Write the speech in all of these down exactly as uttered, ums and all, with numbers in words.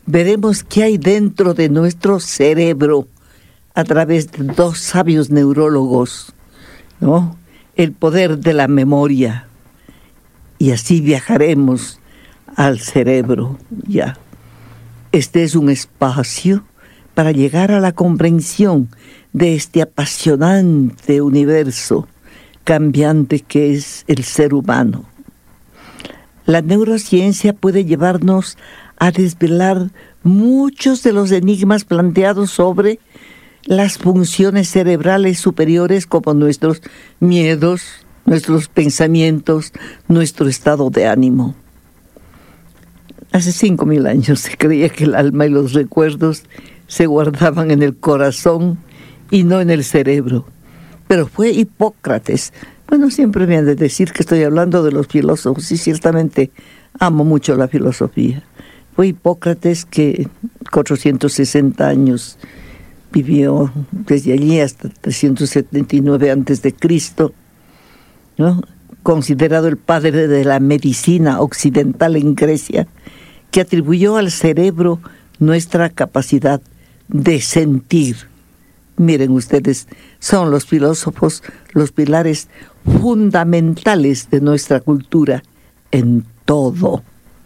veremos qué hay dentro de nuestro cerebro a través de dos sabios neurólogos, ¿no? El poder de la memoria. Y así viajaremos al cerebro, ya. Este es un espacio para llegar a la comprensión de este apasionante universo cambiante que es el ser humano. La neurociencia puede llevarnos a desvelar muchos de los enigmas planteados sobre las funciones cerebrales superiores, como nuestros miedos, nuestros pensamientos, nuestro estado de ánimo. Hace cinco mil años se creía que el alma y los recuerdos se guardaban en el corazón y no en el cerebro. Pero fue Hipócrates. Bueno, siempre me han de decir que estoy hablando de los filósofos, y ciertamente amo mucho la filosofía. Fue Hipócrates que cuatrocientos sesenta años vivió, desde allí hasta trescientos setenta y nueve antes de Cristo, ¿no? Considerado el padre de la medicina occidental en Grecia, que atribuyó al cerebro nuestra capacidad de sentir. Miren ustedes, son los filósofos los pilares fundamentales de nuestra cultura en todo.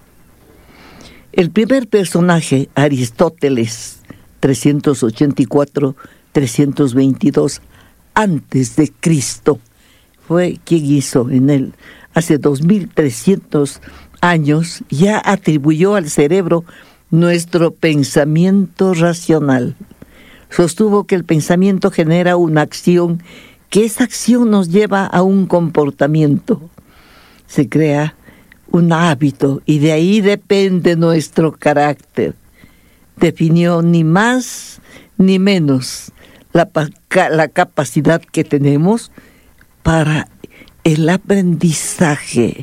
El primer personaje, Aristóteles, trescientos ochenta y cuatro a trescientos veintidós antes de Cristo, fue quien hizo en él, hace dos mil trescientos años, ya atribuyó al cerebro nuestro pensamiento racional. Sostuvo que el pensamiento genera una acción, que esa acción nos lleva a un comportamiento. Se crea un hábito y de ahí depende nuestro carácter. Definió ni más ni menos la, la capacidad que tenemos para el aprendizaje.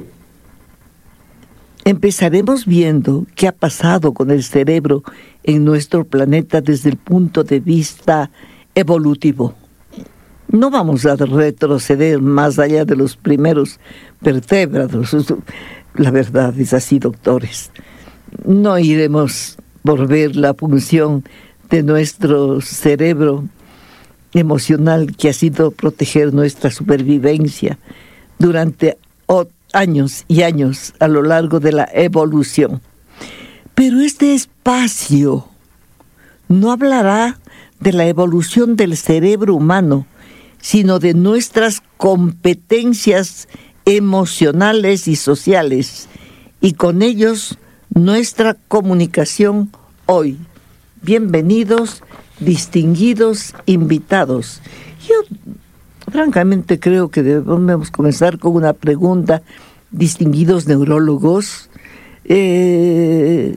Empezaremos viendo qué ha pasado con el cerebro en nuestro planeta desde el punto de vista evolutivo. No vamos a retroceder más allá de los primeros vertébrados. La verdad es así, doctores. No iremos por ver la función de nuestro cerebro emocional, que ha sido proteger nuestra supervivencia durante años y años a lo largo de la evolución. Pero este espacio no hablará de la evolución del cerebro humano, sino de nuestras competencias emocionales y sociales, y con ellos nuestra comunicación hoy. Bienvenidos, distinguidos invitados. Yo francamente creo que debemos comenzar con una pregunta, distinguidos neurólogos. Eh,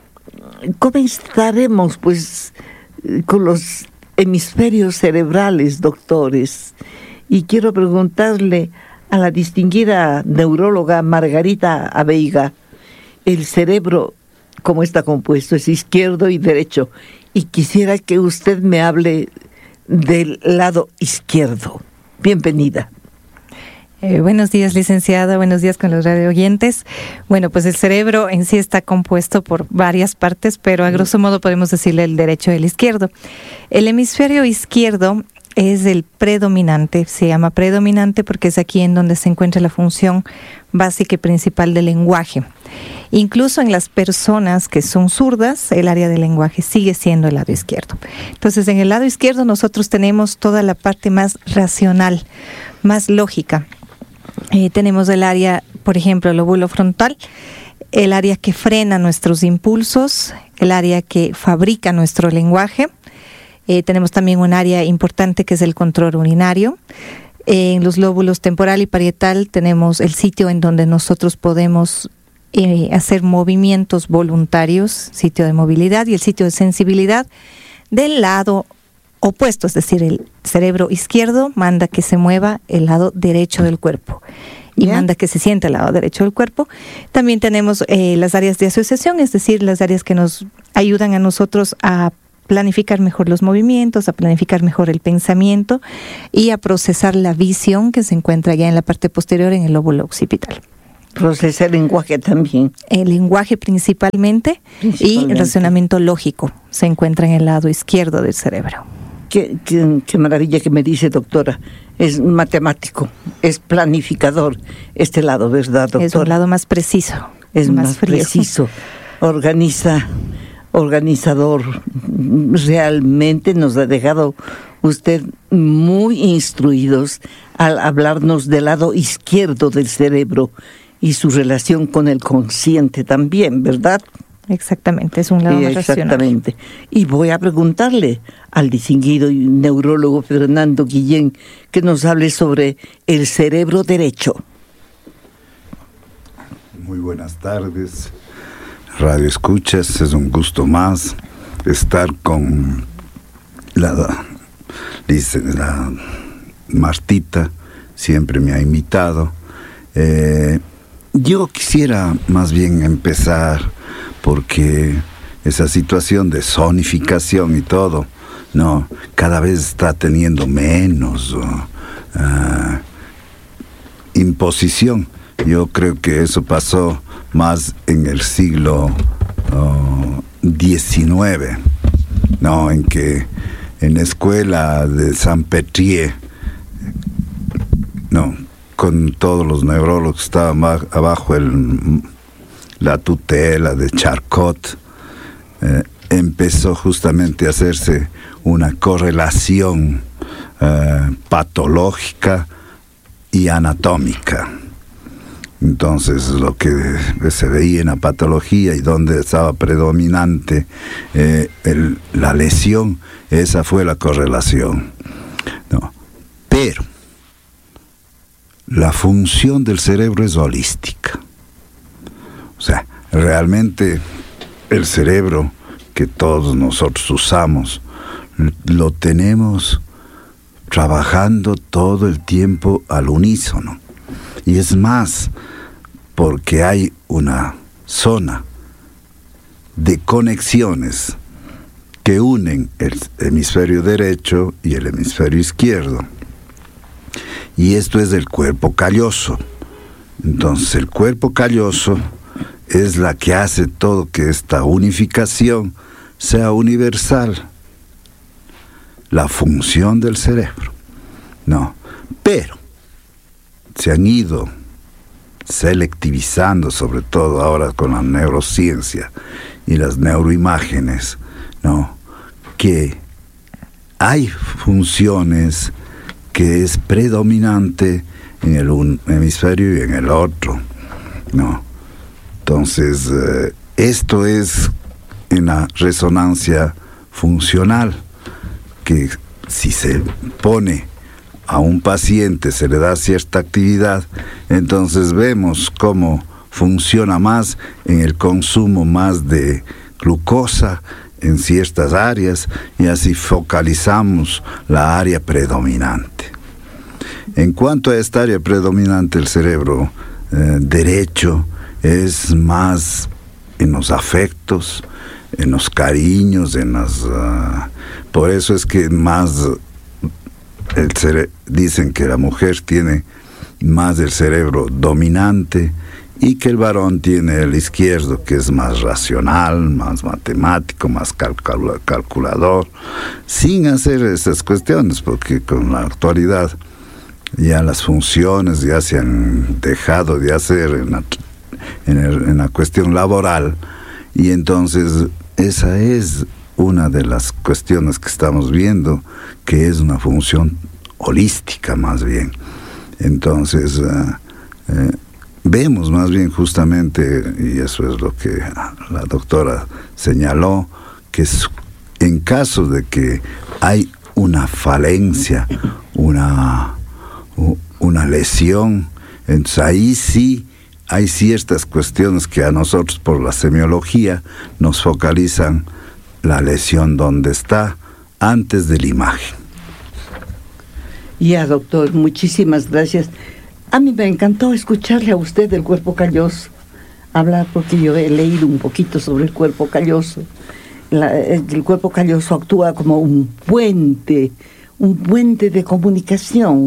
comenzaremos pues con los hemisferios cerebrales, doctores, y quiero preguntarle a la distinguida neuróloga Margarita Abeiga, el cerebro, ¿cómo está compuesto? Es izquierdo y derecho, y quisiera que usted me hable del lado izquierdo. Bienvenida. Eh, buenos días, licenciada. Buenos días con los radio oyentes. Bueno, pues el cerebro en sí está compuesto por varias partes, pero a grosso modo podemos decirle el derecho y el izquierdo. El hemisferio izquierdo es el predominante, se llama predominante porque es aquí en donde se encuentra la función básica y principal del lenguaje. Incluso en las personas que son zurdas, el área del lenguaje sigue siendo el lado izquierdo. Entonces, en el lado izquierdo nosotros tenemos toda la parte más racional, más lógica. Eh, tenemos el área, por ejemplo, el lóbulo frontal, el área que frena nuestros impulsos, el área que fabrica nuestro lenguaje. Eh, tenemos también un área importante que es el control urinario. Eh, en los lóbulos temporal y parietal tenemos el sitio en donde nosotros podemos eh, hacer movimientos voluntarios, sitio de movilidad, y el sitio de sensibilidad del lado opuesto, es decir, el cerebro izquierdo manda que se mueva el lado derecho del cuerpo y yeah. manda que se sienta el lado derecho del cuerpo. También tenemos eh, las áreas de asociación, es decir, las áreas que nos ayudan a nosotros a planificar mejor los movimientos, a planificar mejor el pensamiento y a procesar la visión que se encuentra ya en la parte posterior en el lóbulo occipital. Procesa el lenguaje también. El lenguaje principalmente, principalmente, y el razonamiento lógico se encuentra en el lado izquierdo del cerebro. Qué, qué, qué maravilla que me dice, doctora. Es matemático, es planificador este lado, ¿verdad, doctora? Es un lado más preciso. Es más, más preciso. Organiza, organizador. Realmente nos ha dejado usted muy instruidos al hablarnos del lado izquierdo del cerebro y su relación con el consciente también, ¿verdad? Exactamente, es un lado más racional. Exactamente. Y voy a preguntarle al distinguido neurólogo Fernando Guillén que nos hable sobre el cerebro derecho. Muy buenas tardes, Radio Escuchas, es un gusto más estar con la, la Martita, siempre me ha invitado. Eh, yo quisiera más bien empezar porque esa situación de zonificación y todo, no, cada vez está teniendo menos uh, uh, imposición. Yo creo que eso pasó más en el siglo diecinueve, uh, no, en que en la escuela de San Petrie, no, con todos los neurólogos estaban abajo el la tutela de Charcot, eh, empezó justamente a hacerse una correlación eh, patológica y anatómica. Entonces, lo que se veía en la patología y donde estaba predominante eh, el, la lesión, esa fue la correlación. No. Pero la función del cerebro es holística. O sea, realmente el cerebro que todos nosotros usamos, lo tenemos trabajando todo el tiempo al unísono. Y es más, porque hay una zona de conexiones que unen el hemisferio derecho y el hemisferio izquierdo. Y esto es el cuerpo calloso. Entonces, el cuerpo calloso es la que hace todo que esta unificación sea universal. La función del cerebro. No, pero se han ido selectivizando, sobre todo ahora con la neurociencia y las neuroimágenes, ¿no? Que hay funciones que es predominante en el un hemisferio y en el otro, ¿no? Entonces, eh, esto es en la resonancia funcional, que si se pone a un paciente, se le da cierta actividad, entonces vemos cómo funciona más en el consumo más de glucosa en ciertas áreas, y así focalizamos la área predominante. En cuanto a esta área predominante, el cerebro eh, derecho es más en los afectos, en los cariños, en las... Uh, por eso es que más... El cere- dicen que la mujer tiene más el cerebro dominante y que el varón tiene el izquierdo, que es más racional, más matemático, más calcula- calculador, sin hacer esas cuestiones, porque con la actualidad ya las funciones ya se han dejado de hacer en la, en el, en la cuestión laboral, y entonces esa es una de las cuestiones que estamos viendo, que es una función holística más bien. Entonces uh, eh, vemos más bien justamente, y eso es lo que la doctora señaló, que es, en caso de que hay una falencia, una, una lesión, entonces ahí sí hay ciertas cuestiones que a nosotros por la semiología nos focalizan la lesión donde está antes de la imagen. Ya, doctor, muchísimas gracias. A mí me encantó escucharle a usted del cuerpo calloso hablar, porque yo he leído un poquito sobre el cuerpo calloso. La, el cuerpo calloso actúa como un puente, un puente de comunicación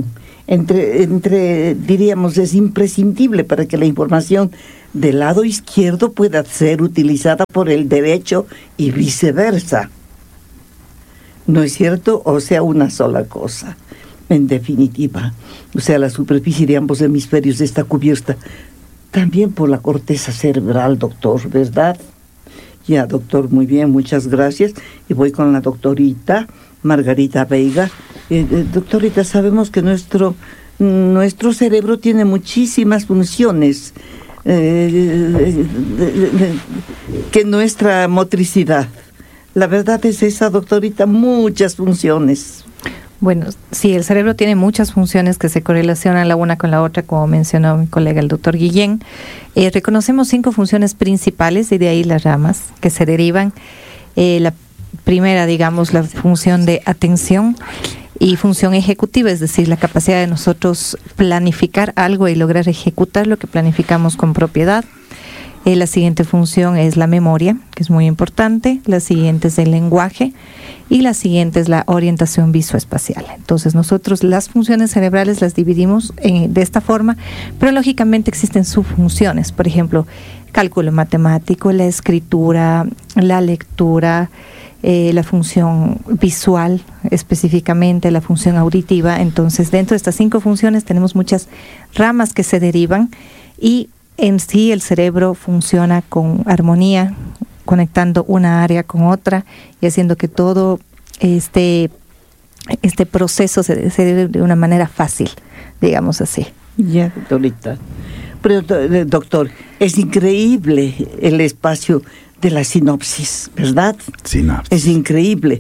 entre, entre, diríamos, es imprescindible para que la información del lado izquierdo pueda ser utilizada por el derecho y viceversa. ¿No es cierto? O sea, una sola cosa, en definitiva. O sea, la superficie de ambos hemisferios está cubierta también por la corteza cerebral, doctor, ¿verdad? Ya, doctor, muy bien, muchas gracias. Y voy con la doctorita Margarita Veiga. Eh, eh, doctorita, sabemos que nuestro, nuestro cerebro tiene muchísimas funciones, eh, eh, eh, que nuestra motricidad. La verdad es esa, doctorita, muchas funciones. Bueno, sí, el cerebro tiene muchas funciones que se correlacionan la una con la otra, como mencionó mi colega el doctor Guillén. Eh, reconocemos cinco funciones principales y de ahí las ramas que se derivan. Eh, la primera, digamos, la función de atención y función ejecutiva, es decir, la capacidad de nosotros planificar algo y lograr ejecutar lo que planificamos con propiedad. Eh, la siguiente función es la memoria, que es muy importante. La siguiente es el lenguaje. Y la siguiente es la orientación visoespacial. Entonces nosotros las funciones cerebrales las dividimos en, de esta forma, pero lógicamente existen subfunciones. Por ejemplo, cálculo matemático, la escritura, la lectura, eh, la función visual específicamente, la función auditiva. Entonces dentro de estas cinco funciones tenemos muchas ramas que se derivan y en sí el cerebro funciona con armonía, conectando una área con otra y haciendo que todo este, este proceso se, se dé de una manera fácil, digamos así. Ya, doctorita. Pero, doctor, es increíble el espacio de la sinapsis, ¿verdad? Sinapsis. Es increíble.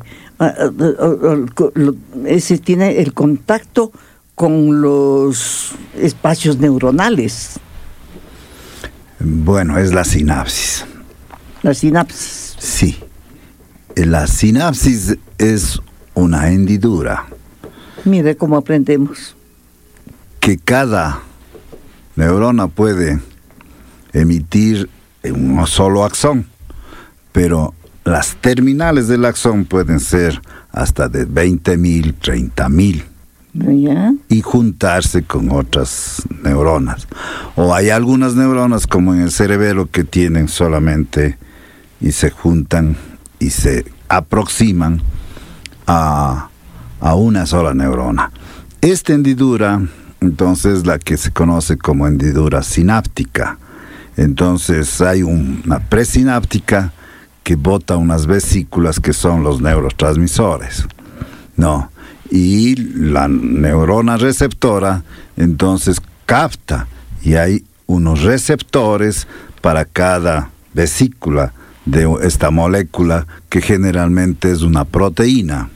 Ese tiene el contacto con los espacios neuronales. Bueno, es la sinapsis. La sinapsis. Sí. La sinapsis es una hendidura. Mire cómo aprendemos. Que cada neurona puede emitir un solo axón, pero las terminales del axón pueden ser hasta de veinte mil, treinta mil. ¿Ya? Y juntarse con otras neuronas. O hay algunas neuronas como en el cerebelo que tienen solamente y se juntan y se aproximan a, a una sola neurona. Esta hendidura, entonces, la que se conoce como hendidura sináptica. Entonces hay un, una presináptica que bota unas vesículas que son los neurotransmisores, ¿no? Y la neurona receptora entonces capta y hay unos receptores para cada vesícula de esta molécula que generalmente es una proteína.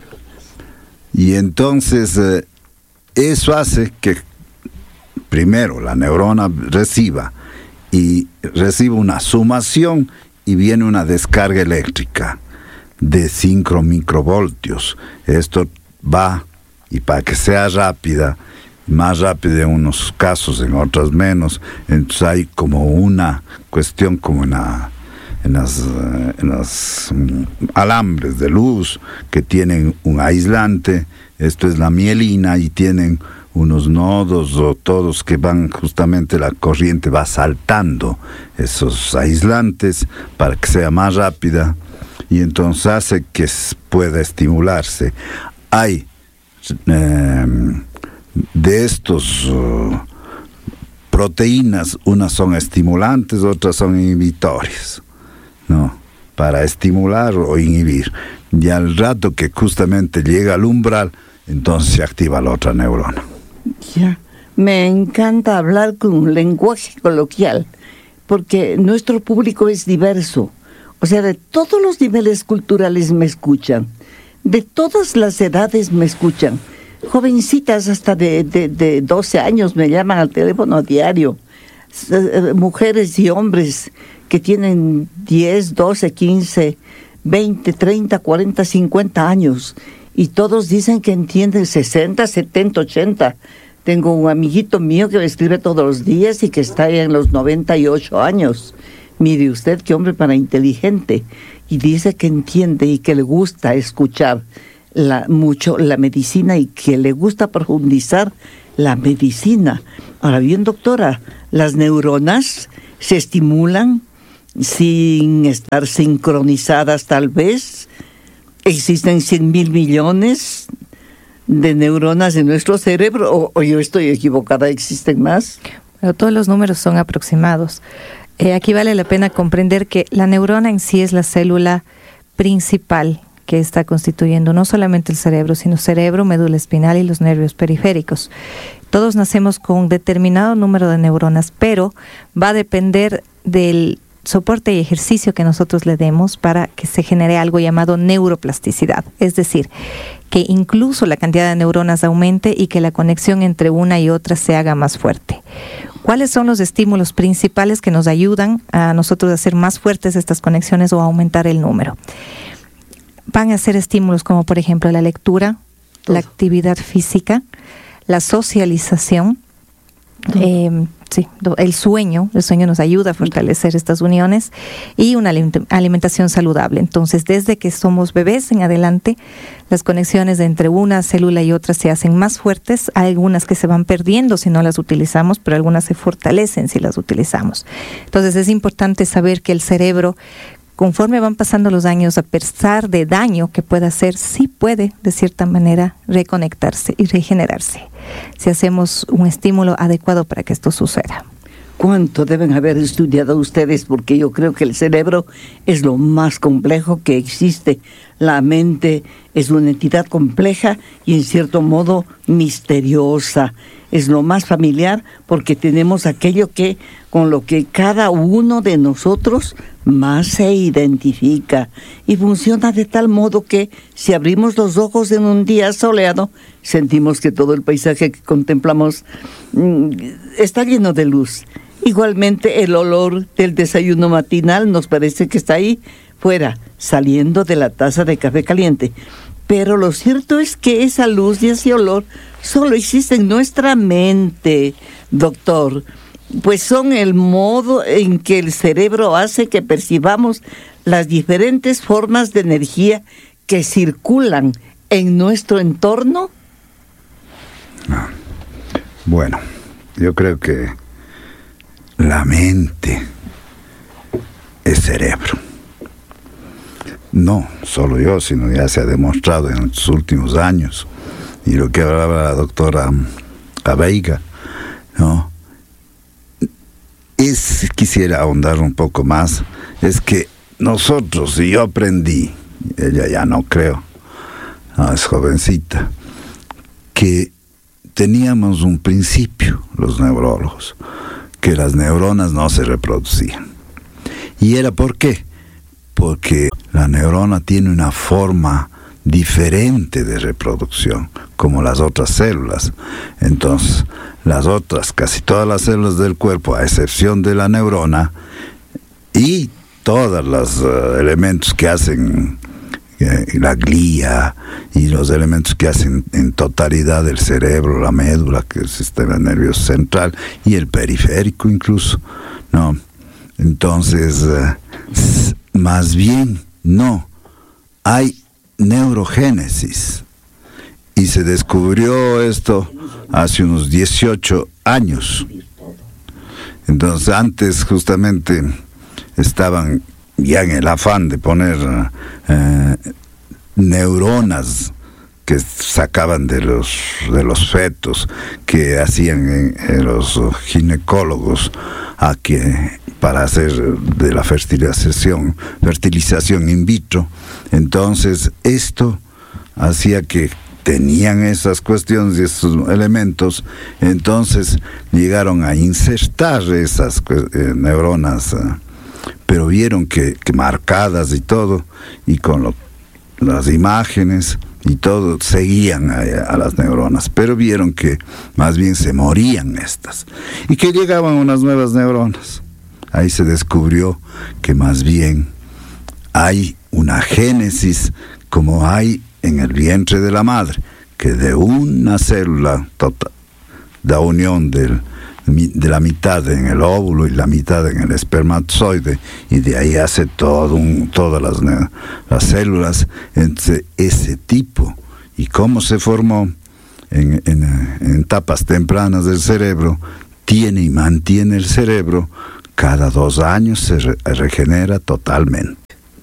Y entonces eh, eso hace que primero la neurona reciba y reciba una sumación y viene una descarga eléctrica de cinco microvoltios. Esto va, y para que sea rápida, más rápida en unos casos, en otros menos, entonces hay como una cuestión como en, la, en las, en las um, alambres de luz que tienen un aislante. Esto es la mielina y tienen unos nodos o todos que van, justamente la corriente va saltando esos aislantes para que sea más rápida y entonces hace que pueda estimularse. Hay eh, de estos uh, proteínas, unas son estimulantes, otras son inhibitores, ¿no? Para estimular o inhibir. Y al rato que justamente llega al umbral, entonces se activa la otra neurona. Ya, me encanta hablar con un lenguaje coloquial, porque nuestro público es diverso. O sea, de todos los niveles culturales me escuchan. De todas las edades me escuchan. Jovencitas hasta de, de, de doce años me llaman al teléfono a diario. Mujeres y hombres que tienen diez, doce, quince, veinte, treinta, cuarenta, cincuenta años. Y todos dicen que entienden sesenta, setenta, ochenta. Tengo un amiguito mío que me escribe todos los días y que está en los noventa y ocho años. Mire usted qué hombre para inteligente. Y dice que entiende y que le gusta escuchar la, mucho la medicina y que le gusta profundizar la medicina. Ahora bien, doctora, las neuronas se estimulan sin estar sincronizadas tal vez. ¿Existen cien mil millones de neuronas en nuestro cerebro? ¿O, o yo estoy equivocada? ¿Existen más? Pero todos los números son aproximados. Eh, aquí vale la pena comprender que la neurona en sí es la célula principal que está constituyendo no solamente el cerebro, sino cerebro, médula espinal y los nervios periféricos. Todos nacemos con un determinado número de neuronas, pero va a depender del soporte y ejercicio que nosotros le demos para que se genere algo llamado neuroplasticidad. Es decir, que incluso la cantidad de neuronas aumente y que la conexión entre una y otra se haga más fuerte. ¿Cuáles son los estímulos principales que nos ayudan a nosotros a hacer más fuertes estas conexiones o a aumentar el número? Van a ser estímulos como, por ejemplo, la lectura, Todo. la actividad física, la socialización, eh, sí, el sueño. El sueño nos ayuda a fortalecer estas uniones y una alimentación saludable. Entonces, desde que somos bebés en adelante, las conexiones entre una célula y otra se hacen más fuertes. Hay algunas que se van perdiendo si no las utilizamos, pero algunas se fortalecen si las utilizamos. Entonces, es importante saber que el cerebro, conforme van pasando los años, a pesar de daño que pueda hacer, sí puede, de cierta manera, reconectarse y regenerarse, si hacemos un estímulo adecuado para que esto suceda. ¿Cuánto deben haber estudiado ustedes? Porque yo creo que el cerebro es lo más complejo que existe. La mente es una entidad compleja y en cierto modo misteriosa. Es lo más familiar porque tenemos aquello que con lo que cada uno de nosotros más se identifica y funciona de tal modo que si abrimos los ojos en un día soleado, sentimos que todo el paisaje que contemplamos mm, está lleno de luz. Igualmente el olor del desayuno matinal nos parece que está ahí fuera, saliendo de la taza de café caliente. Pero lo cierto es que esa luz y ese olor solo existen en nuestra mente, doctor. Pues son el modo en que el cerebro hace que percibamos las diferentes formas de energía que circulan en nuestro entorno. Ah, bueno, yo creo que la mente es cerebro. No solo yo, sino ya se ha demostrado en los últimos años. Y lo que hablaba la doctora Abeiga, ¿no? Es, quisiera ahondar un poco más, es que nosotros, y yo aprendí, ella ya no creo, no, es jovencita, que teníamos un principio, los neurólogos, que las neuronas no se reproducían. ¿Y era por qué? Porque la neurona tiene una forma diferente de reproducción, como las otras células. Entonces, las otras, casi todas las células del cuerpo, a excepción de la neurona, y todos los uh, elementos que hacen eh, la glía, y los elementos que hacen en totalidad el cerebro, la médula, que es el sistema nervioso central, y el periférico incluso, ¿no? Entonces, uh, más bien, no, hay neurogénesis. Y se descubrió esto hace unos dieciocho años. Entonces, antes justamente estaban ya en el afán de poner eh, neuronas que sacaban de los de los fetos, que hacían en, en los ginecólogos a que para hacer de la fertilización fertilización in vitro. Entonces esto hacía que tenían esas cuestiones y esos elementos, entonces llegaron a insertar esas eh, neuronas, eh, pero vieron que, que marcadas y todo, y con lo, las imágenes y todo, seguían a, a las neuronas, pero vieron que más bien se morían estas, y que llegaban unas nuevas neuronas. Ahí se descubrió que más bien hay una génesis como hay en el vientre de la madre, que de una célula total, la unión del, de la mitad en el óvulo y la mitad en el espermatozoide, y de ahí hace todo un, todas las, las células. Entonces, ese tipo, y cómo se formó en, en, en etapas tempranas del cerebro, tiene y mantiene el cerebro, cada dos años se re, regenera totalmente.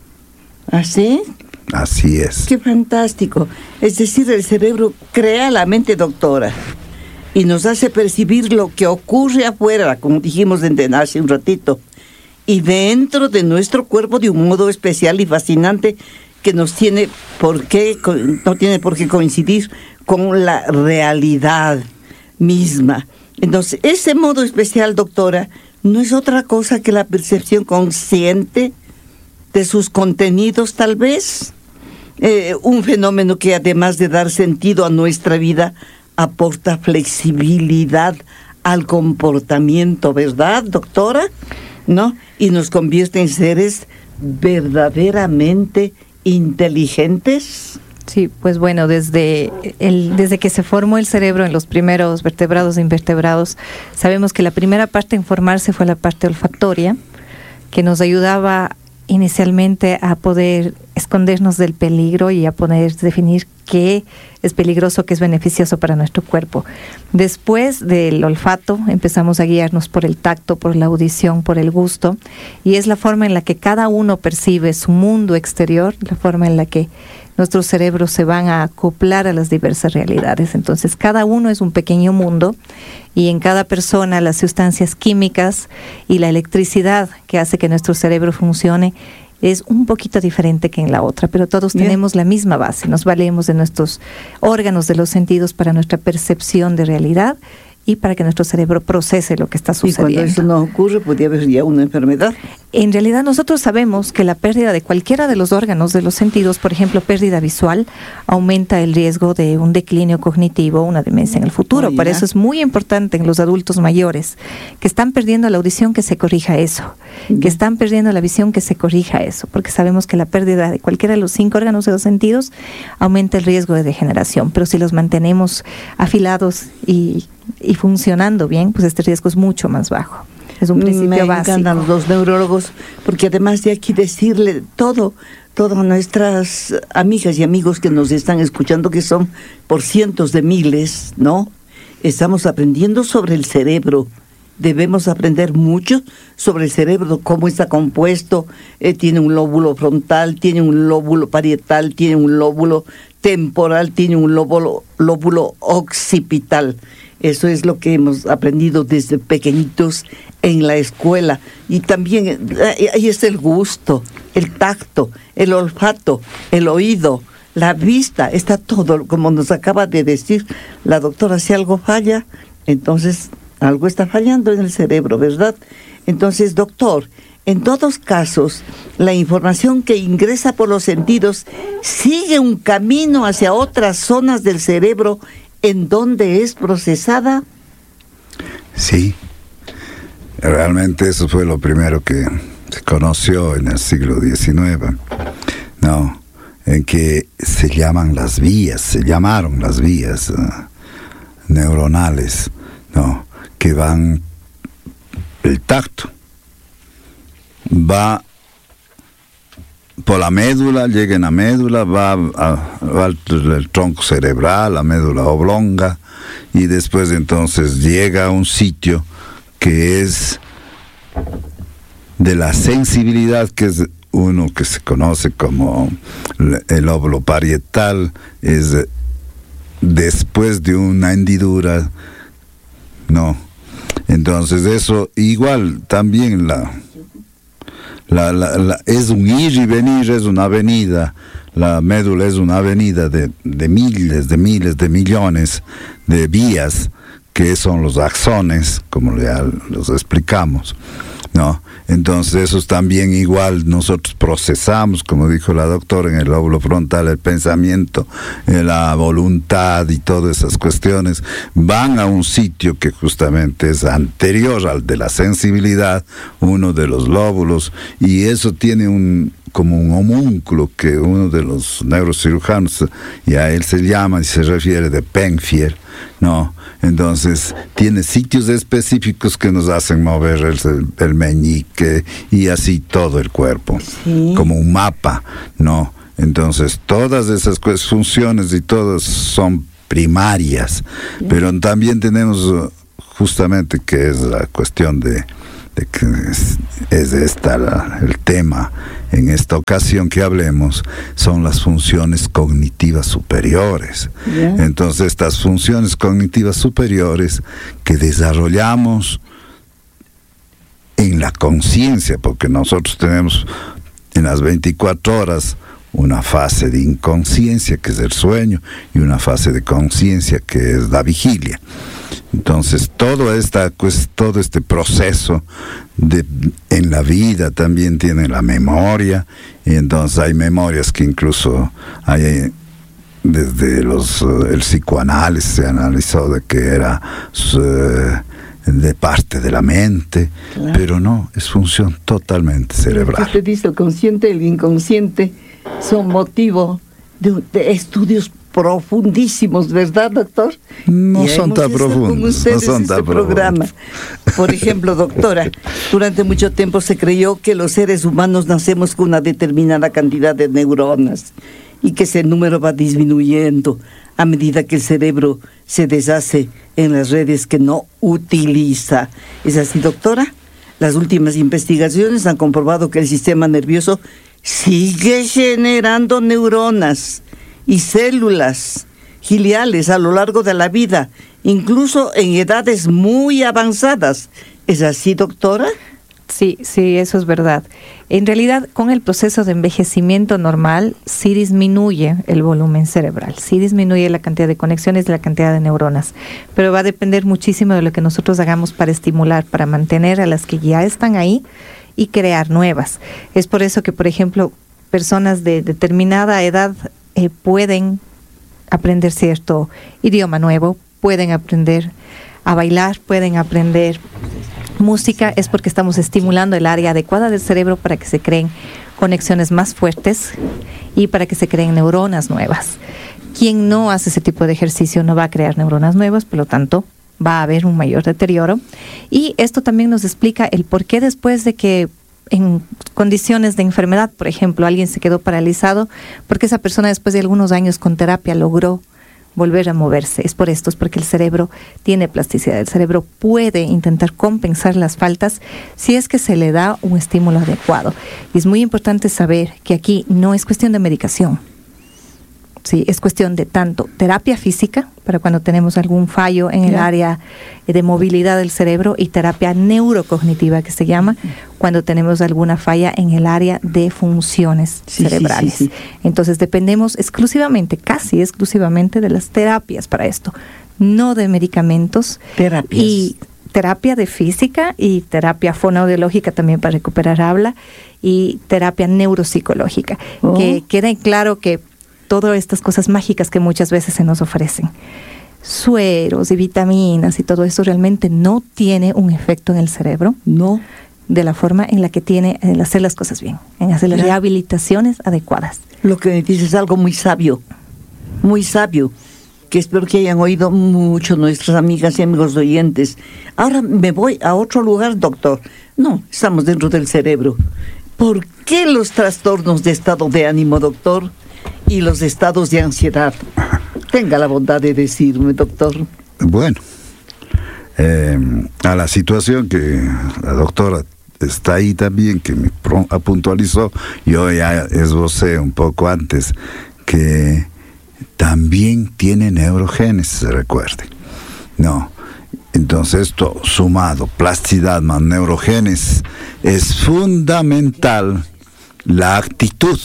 ¿Así? Así es. ¡Qué fantástico! Es decir, el cerebro crea la mente, doctora, y nos hace percibir lo que ocurre afuera, como dijimos hace un ratito, y dentro de nuestro cuerpo de un modo especial y fascinante que nos tiene por qué, no tiene por qué coincidir con la realidad misma. Entonces, ese modo especial, doctora, no es otra cosa que la percepción consciente de sus contenidos, tal vez. Eh, un fenómeno que, además de dar sentido a nuestra vida, aporta flexibilidad al comportamiento, ¿verdad, doctora? ¿No? Y nos convierte en seres verdaderamente inteligentes. Sí, pues bueno, desde el desde que se formó el cerebro en los primeros vertebrados e invertebrados, sabemos que la primera parte en formarse fue la parte olfactoria, que nos ayudaba inicialmente a poder escondernos del peligro y a poder definir qué es peligroso, qué es beneficioso para nuestro cuerpo. Después del olfato empezamos a guiarnos por el tacto, por la audición, por el gusto, y es la forma en la que cada uno percibe su mundo exterior, la forma en la que nuestros cerebros se van a acoplar a las diversas realidades. Entonces, cada uno es un pequeño mundo, y en cada persona las sustancias químicas y la electricidad que hace que nuestro cerebro funcione es un poquito diferente que en la otra, pero todos Bien. tenemos la misma base. Nos valemos de nuestros órganos de los sentidos para nuestra percepción de realidad y para que nuestro cerebro procese lo que está sucediendo. Y cuando eso no ocurre, podría haber ya una enfermedad. En realidad nosotros sabemos que la pérdida de cualquiera de los órganos de los sentidos, por ejemplo, pérdida visual, aumenta el riesgo de un declinio cognitivo, una demencia en el futuro. Oh, Por eso es muy importante en los adultos mayores que están perdiendo la audición, que se corrija eso, yeah. que están perdiendo la visión, que se corrija eso, porque sabemos que la pérdida de cualquiera de los cinco órganos de los sentidos aumenta el riesgo de degeneración. Pero si los mantenemos afilados y y funcionando bien, pues este riesgo es mucho más bajo. Es un principio Me básico. Me encantan los neurólogos, porque además de aquí decirle todo, todas nuestras amigas y amigos que nos están escuchando, que son por cientos de miles, ¿no? Estamos aprendiendo sobre el cerebro. Debemos aprender mucho sobre el cerebro, cómo está compuesto. Eh, tiene un lóbulo frontal, tiene un lóbulo parietal, tiene un lóbulo temporal, tiene un lóbulo, lóbulo occipital. Eso es lo que hemos aprendido desde pequeñitos en la escuela. Y también ahí está el gusto, el tacto, el olfato, el oído, la vista, está todo, como nos acaba de decir la doctora. Si algo falla, entonces algo está fallando en el cerebro, ¿verdad? Entonces, doctor, en todos casos, la información que ingresa por los sentidos sigue un camino hacia otras zonas del cerebro en donde es procesada. Sí, realmente eso fue lo primero que se conoció en el siglo diecinueve, ¿no? En que se llaman las vías, se llamaron las vías uh, neuronales, ¿no? Que van, el tacto va por la médula, llega en la médula, va, a, va al el tronco cerebral, la médula oblonga, y después entonces llega a un sitio que es de la sensibilidad, que es uno que se conoce como el lóbulo parietal, es después de una hendidura, no. Entonces eso igual también la La, la, la, es un ir y venir, es una avenida. La médula es una avenida de, de miles, de miles, de millones de vías, que son los axones, como ya los explicamos, ¿no? Entonces esos también igual nosotros procesamos, como dijo la doctora, en el lóbulo frontal, el pensamiento, la voluntad y todas esas cuestiones van a un sitio que justamente es anterior al de la sensibilidad, uno de los lóbulos, y eso tiene un como un homúnculo que uno de los neurocirujanos, y a él se llama y se refiere de Penfield, ¿no? Entonces tiene sitios específicos que nos hacen mover el, el meñique y así todo el cuerpo, sí, como un mapa, ¿no? Entonces todas esas funciones y todas son primarias, sí, pero también tenemos justamente que es la cuestión de, de que es, es esta la, el tema en esta ocasión que hablemos, son las funciones cognitivas superiores. Yeah. Entonces estas funciones cognitivas superiores que desarrollamos en la conciencia, porque nosotros tenemos en las veinticuatro horas una fase de inconsciencia que es el sueño y una fase de conciencia que es la vigilia. Entonces todo esta pues, todo este proceso de, en la vida también tiene la memoria, y entonces hay memorias que incluso hay desde los el psicoanálisis se analizó de que era uh, de parte de la mente, claro, pero no, es función totalmente cerebral. Usted dice el consciente y el inconsciente son motivo de, de estudios profundísimos, ¿verdad, doctor? No y son tan profundos, no son este tan programa. profundos. Por ejemplo, doctora, durante mucho tiempo se creyó que los seres humanos nacemos con una determinada cantidad de neuronas y que ese número va disminuyendo a medida que el cerebro se deshace en las redes que no utiliza. ¿Es así, doctora? Las últimas investigaciones han comprobado que el sistema nervioso sigue generando neuronas y células gliales a lo largo de la vida, incluso en edades muy avanzadas. ¿Es así, doctora? Sí, sí, eso es verdad. En realidad, con el proceso de envejecimiento normal, sí disminuye el volumen cerebral, sí disminuye la cantidad de conexiones y la cantidad de neuronas, pero va a depender muchísimo de lo que nosotros hagamos para estimular, para mantener a las que ya están ahí y crear nuevas. Es por eso que, por ejemplo, personas de determinada edad eh, pueden aprender cierto idioma nuevo, pueden aprender a bailar, pueden aprender música, es porque estamos estimulando el área adecuada del cerebro para que se creen conexiones más fuertes y para que se creen neuronas nuevas. Quien no hace ese tipo de ejercicio no va a crear neuronas nuevas, por lo tanto va a haber un mayor deterioro. Y esto también nos explica el por qué después de que en condiciones de enfermedad, por ejemplo, alguien se quedó paralizado, porque esa persona después de algunos años con terapia logró volver a moverse. Es por esto, es porque el cerebro tiene plasticidad. El cerebro puede intentar compensar las faltas si es que se le da un estímulo adecuado. Y es muy importante saber que aquí no es cuestión de medicación. Sí, es cuestión de tanto terapia física, para cuando tenemos algún fallo en el yeah. área de movilidad del cerebro, y terapia neurocognitiva, que se llama, cuando tenemos alguna falla en el área de funciones sí, cerebrales. Sí, sí, sí. Entonces dependemos exclusivamente, casi exclusivamente, de las terapias para esto, no de medicamentos. Terapias. Y terapia de física y terapia fonoaudiológica también para recuperar habla, y terapia neuropsicológica. Oh. Que quede claro que todas estas cosas mágicas que muchas veces se nos ofrecen, sueros y vitaminas y todo eso, realmente no tiene un efecto en el cerebro, no de la forma en la que tiene en hacer las cosas bien, en hacer las rehabilitaciones adecuadas. Lo que dices es algo muy sabio, muy sabio, que espero que hayan oído mucho nuestras amigas y amigos oyentes. Ahora me voy a otro lugar, doctor. No, estamos dentro del cerebro. ¿Por qué los trastornos de estado de ánimo, doctor? Y los estados de ansiedad. Tenga la bondad de decirme, doctor. Bueno, eh, a la situación que la doctora está ahí también, que me puntualizó, yo ya esbocé un poco antes, que también tiene neurogénesis, recuerde. No, entonces esto sumado, plasticidad más neurogénesis, es fundamental la actitud.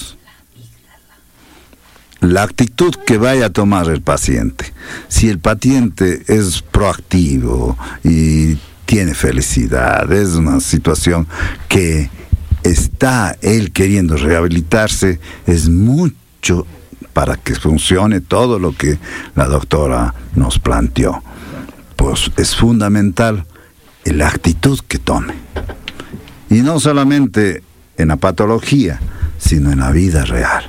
La actitud que vaya a tomar el paciente. Si el paciente es proactivo y tiene felicidad, es una situación que está él queriendo rehabilitarse, es mucho para que funcione todo lo que la doctora nos planteó. Pues es fundamental la actitud que tome. Y no solamente en la patología, sino en la vida real.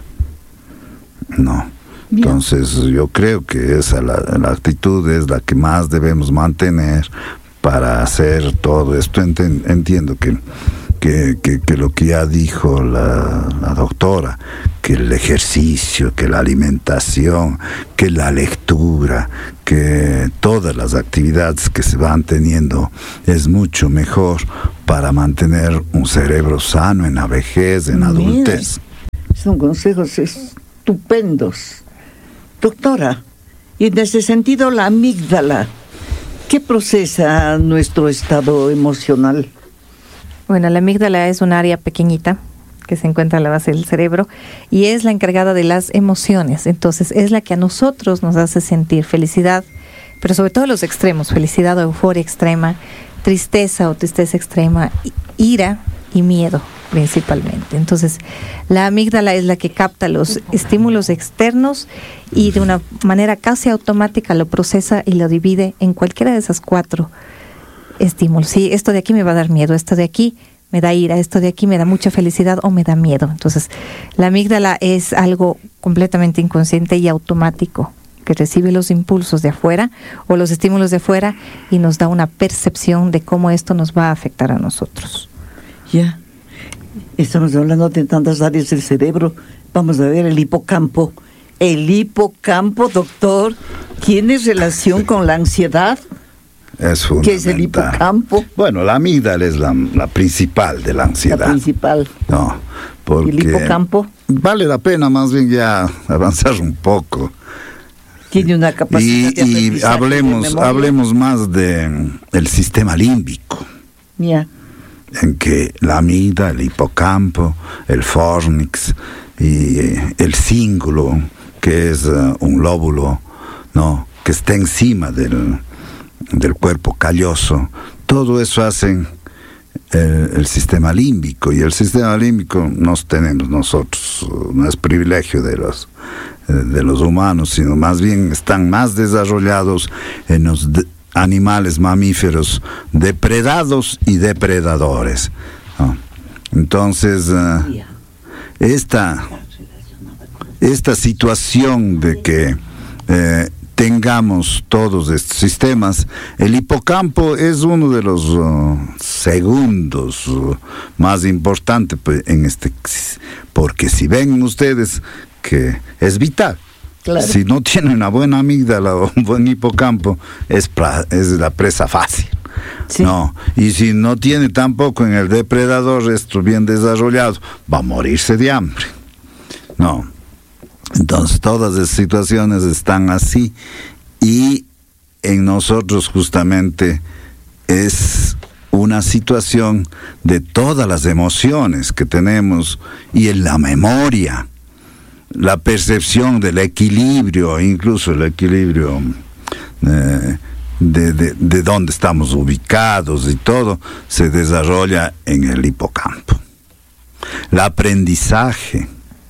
No. Bien. Entonces yo creo que esa la, la actitud es la que más debemos mantener para hacer todo esto. Ent- entiendo que, que, que, que lo que ya dijo la, la doctora, que el ejercicio, que la alimentación, que la lectura, que todas las actividades que se van teniendo es mucho mejor para mantener un cerebro sano en la vejez, en la adultez. Son consejos estupendos. Doctora, y en ese sentido la amígdala, ¿qué procesa nuestro estado emocional? Bueno, la amígdala es un área pequeñita que se encuentra a la base del cerebro y es la encargada de las emociones. Entonces es la que a nosotros nos hace sentir felicidad, pero sobre todo los extremos, felicidad o euforia extrema, tristeza o tristeza extrema, ira y miedo principalmente. Entonces la amígdala es la que capta los estímulos externos y de una manera casi automática lo procesa y lo divide en cualquiera de esas cuatro estímulos. Sí, esto de aquí me va a dar miedo, esto de aquí me da ira, esto de aquí me da mucha felicidad o me da miedo. Entonces, la amígdala es algo completamente inconsciente y automático, que recibe los impulsos de afuera o los estímulos de afuera y nos da una percepción de cómo esto nos va a afectar a nosotros. Ya, estamos hablando de tantas áreas del cerebro. Vamos a ver el hipocampo. El hipocampo, doctor, ¿tiene relación con la ansiedad? Es fundamental. ¿Qué es el hipocampo? Bueno, la amígdala es la, la principal de la ansiedad. La principal. No, porque ¿Y el hipocampo? Vale la pena más bien ya avanzar un poco. Tiene una capacidad y, de aprendizaje, y hablemos, de hablemos más de el sistema límbico. Ya. Yeah. En que la amígdala, el hipocampo, el fornix y el cíngulo, que es uh, un lóbulo, no, que está encima del del cuerpo calloso, todo eso hacen el, el sistema límbico, y el sistema límbico nos tenemos nosotros, no es privilegio de los de los humanos, sino más bien están más desarrollados en los de, animales mamíferos depredados y depredadores, ¿no? Entonces uh, esta esta situación de que eh, tengamos todos estos sistemas, el hipocampo es uno de los uh, segundos uh, más importantes pues, en este, porque si ven ustedes que es vital. Claro. Si no tiene una buena amígdala o un buen hipocampo, es, pra, es la presa fácil. Sí. No, y si no tiene tampoco en el depredador esto bien desarrollado, va a morirse de hambre. No. Entonces todas las situaciones están así, y en nosotros justamente es una situación de todas las emociones que tenemos, y en la memoria, la percepción del equilibrio, incluso el equilibrio eh, de, de, de dónde estamos ubicados y todo, se desarrolla en el hipocampo. El aprendizaje,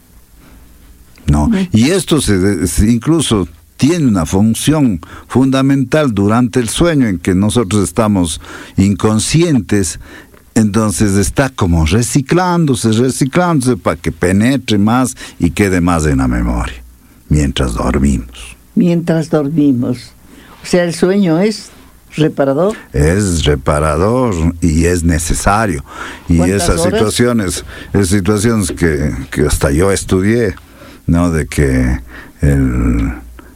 ¿no? Y esto se, se incluso tiene una función fundamental durante el sueño, en que nosotros estamos inconscientes. Entonces está como reciclándose, reciclándose para que penetre más y quede más en la memoria mientras dormimos. Mientras dormimos. O sea, el sueño es reparador. Es reparador y es necesario. Y esas horas? situaciones, esas situaciones que, que hasta yo estudié, ¿no? De que el,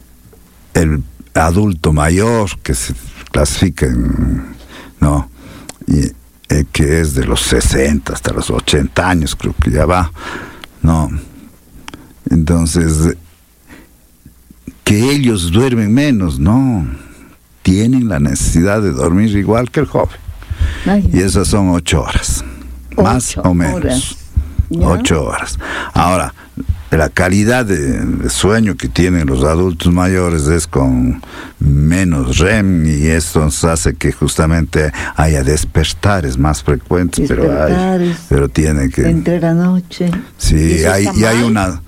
el adulto mayor que se clasifica en, ¿no? Y, eh, que es de los sesenta hasta los ochenta años, creo que ya va, ¿no? Entonces, que ellos duermen menos, no, tienen la necesidad de dormir igual que el joven. Ay, y esas son ocho horas, ocho más o menos, horas. ocho horas. Ahora, la calidad de, de sueño que tienen los adultos mayores es con menos R E M, y esto nos hace que justamente haya despertares más frecuentes, pero hay, pero tiene que entre la noche. Sí, hay y hay una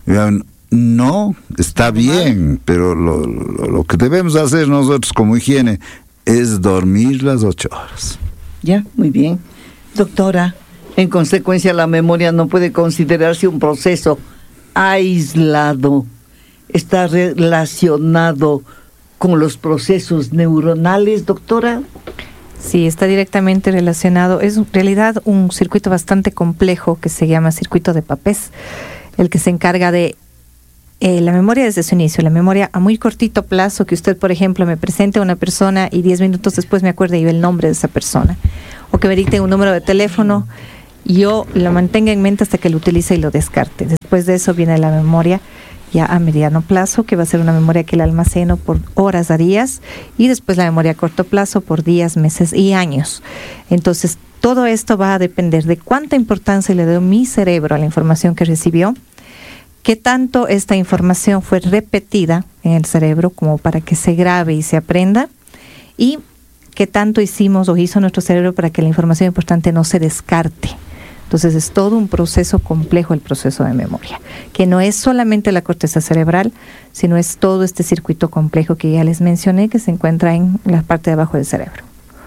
no está bien, pero lo, lo, lo que debemos hacer nosotros como higiene es dormir las ocho horas. Ya, muy bien, doctora. En consecuencia, la memoria no puede considerarse un proceso aislado. Está relacionado con los procesos neuronales, doctora. Sí, está directamente relacionado. Es en realidad un circuito bastante complejo que se llama circuito de Papez, el que se encarga de eh, la memoria desde su inicio, la memoria a muy cortito plazo, que usted, por ejemplo, me presente a una persona y diez minutos después me acuerde y ve el nombre de esa persona, o que me dicte un número de teléfono y yo lo mantenga en mente hasta que lo utilice y lo descarte. Después de eso viene la memoria ya a mediano plazo, que va a ser una memoria que la almaceno por horas a días, y después la memoria a corto plazo por días, meses y años. Entonces, todo esto va a depender de cuánta importancia le dio mi cerebro a la información que recibió, qué tanto esta información fue repetida en el cerebro como para que se grabe y se aprenda, y qué tanto hicimos o hizo nuestro cerebro para que la información importante no se descarte. Entonces es todo un proceso complejo el proceso de memoria, que no es solamente la corteza cerebral, sino es todo este circuito complejo que ya les mencioné, que se encuentra en la parte de abajo del cerebro.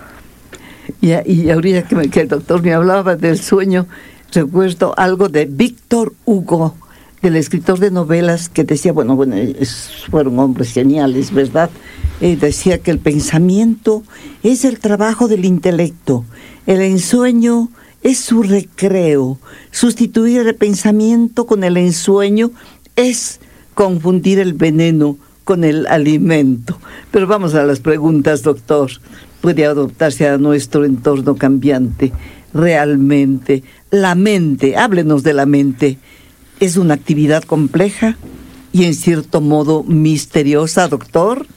Y, y ahorita que, me, que el doctor me hablaba del sueño, recuerdo algo de Víctor Hugo, del escritor de novelas, que decía, bueno, bueno, es, fueron hombres geniales, ¿verdad? Eh, decía que el pensamiento es el trabajo del intelecto, el ensueño es su recreo. Sustituir el pensamiento con el ensueño es confundir el veneno con el alimento. Pero vamos a las preguntas, doctor. ¿Puede adaptarse a nuestro entorno cambiante? Realmente, la mente, háblenos de la mente, ¿es una actividad compleja y en cierto modo misteriosa, doctor?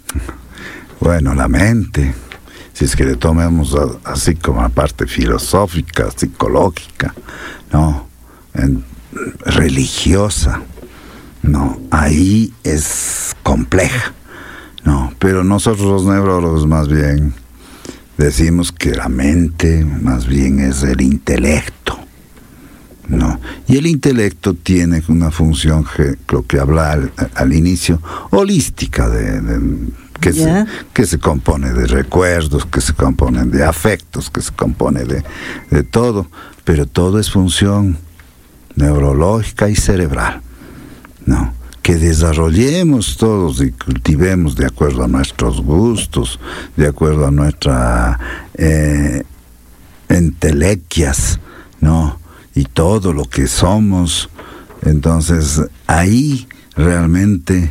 Bueno, la mente, si es que le tomemos a, así como la parte filosófica, psicológica, no, en, religiosa, no, ahí es compleja, no, pero nosotros los neurólogos más bien decimos que la mente más bien es el intelecto, no, y el intelecto tiene una función, lo que habla al, al inicio, holística de, de Que se, que se compone de recuerdos, que se compone de afectos, que se compone de, de todo, pero todo es función neurológica y cerebral, ¿no? Que desarrollemos todos y cultivemos de acuerdo a nuestros gustos, de acuerdo a nuestras eh, entelequias, ¿no? Y todo lo que somos, entonces ahí realmente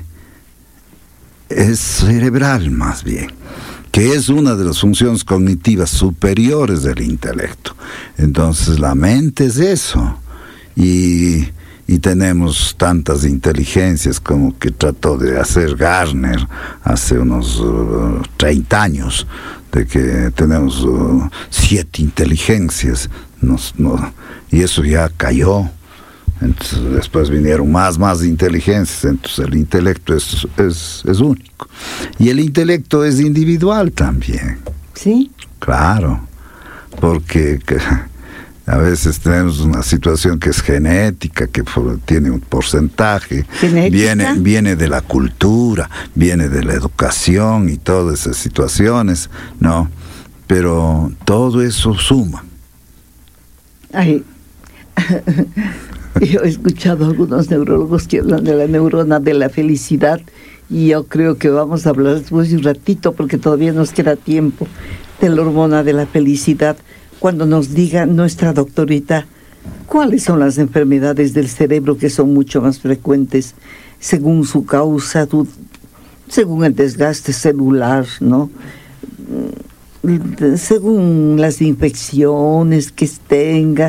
es cerebral más bien, que es una de las funciones cognitivas superiores del intelecto. Entonces la mente es eso, y, y tenemos tantas inteligencias como que trató de hacer Gardner hace unos uh, treinta años, de que tenemos uh, siete inteligencias, nos, no, y eso ya cayó. Entonces después vinieron más, más inteligencias, entonces el intelecto es, es, es único. Y el intelecto es individual también. ¿Sí? Claro, porque que, a veces tenemos una situación que es genética, que por, tiene un porcentaje, viene, viene de la cultura, viene de la educación y todas esas situaciones, ¿no? Pero todo eso suma. Ay. Yo he escuchado a algunos neurólogos que hablan de la neurona de la felicidad, y yo creo que vamos a hablar después de un ratito, porque todavía nos queda tiempo, de la hormona de la felicidad, cuando nos diga nuestra doctorita cuáles son las enfermedades del cerebro que son mucho más frecuentes según su causa, según el desgaste celular, ¿no? Según las infecciones que tenga,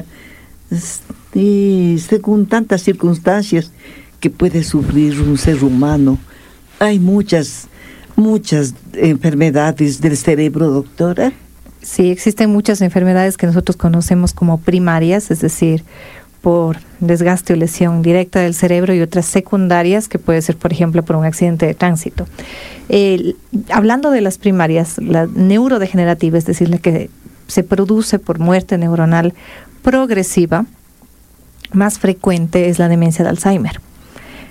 y según tantas circunstancias que puede sufrir un ser humano. Hay muchas, muchas enfermedades del cerebro, doctora. Sí, existen muchas enfermedades que nosotros conocemos como primarias, es decir, por desgaste o lesión directa del cerebro, y otras secundarias, que puede ser, por ejemplo, por un accidente de tránsito. Eh, hablando de las primarias, la neurodegenerativa, es decir, la que se produce por muerte neuronal progresiva, más frecuente es la demencia de Alzheimer.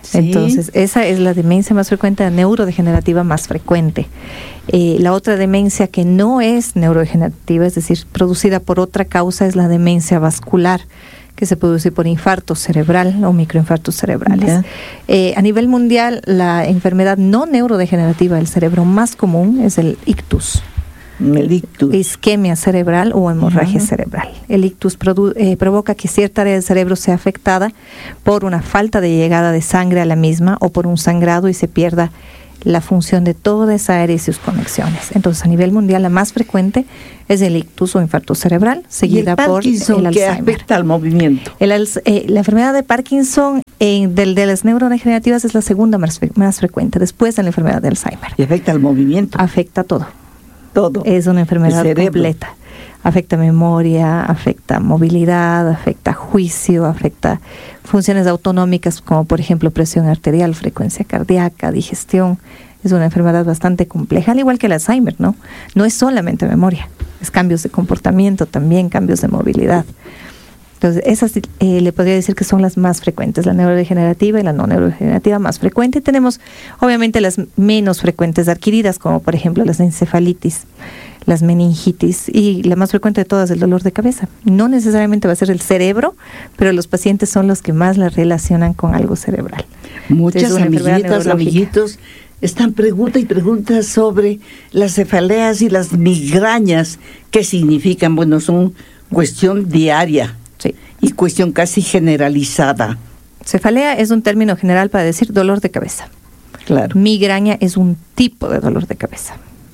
Sí. Entonces, esa es la demencia más frecuente, la neurodegenerativa más frecuente. Eh, la otra demencia que no es neurodegenerativa, es decir, producida por otra causa, es la demencia vascular, que se produce por infarto cerebral o microinfartos cerebrales. Eh, a nivel mundial, la enfermedad no neurodegenerativa del cerebro más común es el ictus. El ictus. Isquemia cerebral o hemorragia uh-huh. cerebral. El ictus produ- eh, provoca que cierta área del cerebro sea afectada por una falta de llegada de sangre a la misma o por un sangrado y se pierda la función de toda esa área y sus conexiones. Entonces, a nivel mundial, la más frecuente es el ictus o infarto cerebral, seguida el por el Alzheimer. ¿Qué afecta al movimiento? El, eh, la enfermedad de Parkinson, eh, del, de las neurodegenerativas, es la segunda más, más frecuente, después de la enfermedad de Alzheimer. ¿Y afecta al movimiento? Afecta todo. Todo. Es una enfermedad completa. Afecta memoria, afecta movilidad, afecta juicio, afecta funciones autonómicas como por ejemplo presión arterial, frecuencia cardíaca, digestión. Es una enfermedad bastante compleja, al igual que el Alzheimer, ¿no? No es solamente memoria, es cambios de comportamiento también, cambios de movilidad. Entonces, esas eh, le podría decir que son las más frecuentes, la neurodegenerativa y la no neurodegenerativa más frecuente. Tenemos, obviamente, las menos frecuentes adquiridas, como por ejemplo las encefalitis, las meningitis, y la más frecuente de todas, el dolor de cabeza. No necesariamente va a ser el cerebro, pero los pacientes son los que más la relacionan con algo cerebral. Muchas amiguitas, amiguitos, están pregunta y pregunta sobre las cefaleas y las migrañas. ¿Qué significan? Bueno, son cuestión diaria. Sí. Y cuestión casi generalizada. Cefalea es un término general para decir dolor de cabeza. Claro. Migraña es un tipo de dolor de cabeza.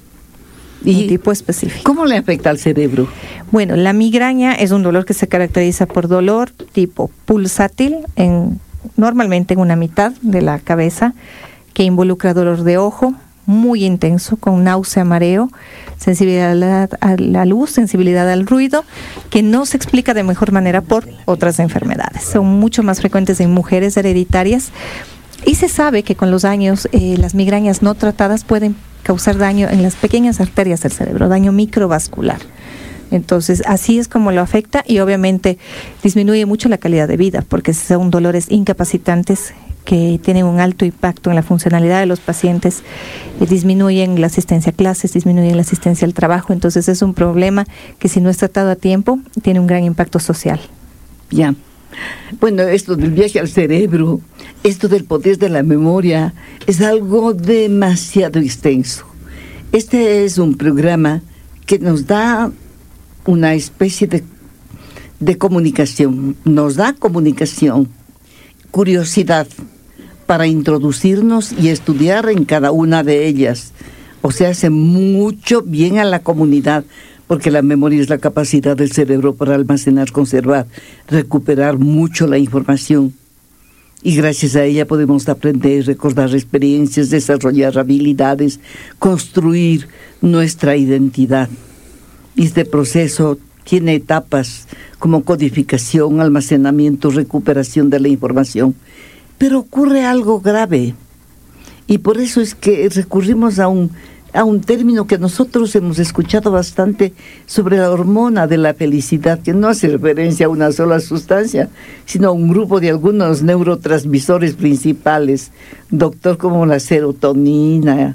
¿Y un tipo específico? ¿Cómo le afecta al cerebro? Bueno, la migraña es un dolor que se caracteriza por dolor tipo pulsátil, en, normalmente en una mitad de la cabeza, que involucra dolor de ojo, muy intenso, con náusea, mareo, sensibilidad a la, a la luz, sensibilidad al ruido, que no se explica de mejor manera por otras enfermedades. Son mucho más frecuentes en mujeres hereditarias y se sabe que con los años eh, las migrañas no tratadas pueden causar daño en las pequeñas arterias del cerebro, daño microvascular. Entonces, así es como lo afecta y obviamente disminuye mucho la calidad de vida porque son dolores incapacitantes que tienen un alto impacto en la funcionalidad de los pacientes, eh, disminuyen la asistencia a clases, disminuyen la asistencia al trabajo. Entonces, es un problema que si no es tratado a tiempo, tiene un gran impacto social. Ya. Bueno, esto del viaje al cerebro, esto del poder de la memoria, es algo demasiado extenso. Este es un programa que nos da una especie de, de comunicación, nos da comunicación, curiosidad para introducirnos y estudiar en cada una de ellas. O sea, hace mucho bien a la comunidad, porque la memoria es la capacidad del cerebro para almacenar, conservar, recuperar mucho la información. Y gracias a ella podemos aprender, recordar experiencias, desarrollar habilidades, construir nuestra identidad. Y este proceso tiene etapas como codificación, almacenamiento, recuperación de la información. Pero ocurre algo grave. Y por eso es que recurrimos a un, a un término que nosotros hemos escuchado bastante sobre la hormona de la felicidad, que no hace referencia a una sola sustancia, sino a un grupo de algunos neurotransmisores principales, doctor, como la serotonina,